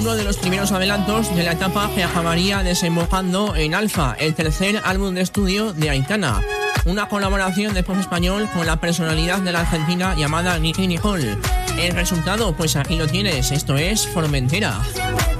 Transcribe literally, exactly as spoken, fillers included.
uno de los primeros adelantos de la etapa que acabaría desembocando en Alfa, el tercer álbum de estudio de Aitana. Una colaboración de pop español con la personalidad de la argentina llamada Nicki Nicole. El resultado, pues aquí lo tienes, esto es Formentera.